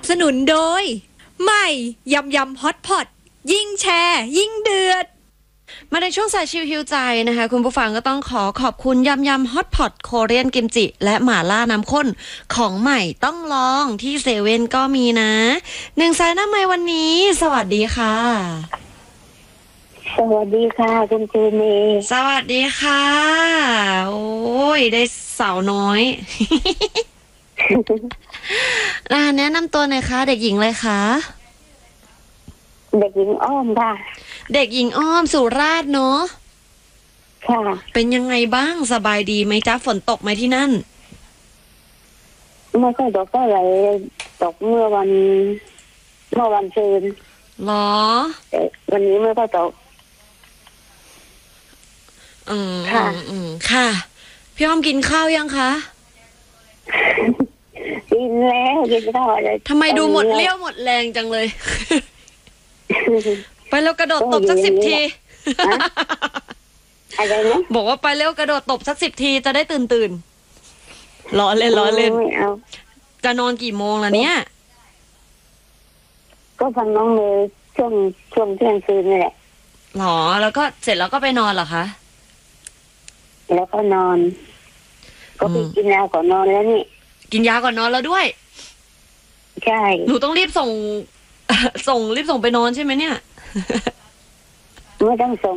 บสนุนโดยใหม่ยำยำฮอตพอตยิ่งแชร์ยิ่งเดือดมาในช่วงสายชิลฮิวใจนะคะคุณผู้ฟังก็ต้องขอบคุณยำยำฮอตพอตโคเรียนกิมจิและหม่าล่าน้ำข้นของใหม่ต้องลองที่เซเว่นก็มีนะ1 สายหน้าไมค์วันนี้สวัสดีค่ะสวัสดีค่ะคุณครูเมย์สวัสดีค่ะโอ้ยได้สาวน้อย แนะนำตัวหน่อยค่ะเด็กหญิงเลยค่ะเด็กหญิงอ้อมค่ะเด็กหญิงอ้อมสุราษฎร์เนาะค่ะเป็นยังไงบ้างสบายดีไหมจ๊ะฝนตกไหมที่นั่นไม่ค่อยตกเท่าไหร่ตกเมื่อวันซืนหรอวันนี้ไม่ค่อยตกค่ะค่ะพี่อ้อมกินข้าวยังคะกินแล้วกินข้าวอะไรทำไมดูหมดเลี้ยวหมดแรงจังเลย ไปแล้วกระโดดตบสัก10 ทีอะไรนะบอกว่าไปเร็วกระโดดตบสัก10 ทีจะได้ตื่นล้อเล่นไม่เอาจะนอนกี่โมงล่ะเนี่ยก็ฟังน้องเลยช่วงเที่ยงคืนนี่แหละหรอแล้วก็เสร็จแล้วก็ไปนอนเหรอคะแล้วก็นอนก็ไปกินยาก่อนนอนแล้วนี่กินยาก่อนนอนแล้วด้วยใช่หนูต้องรีบส่ง รีบส่งไปนอนใช่ไหมเนี่ยไม่ต้องส่ง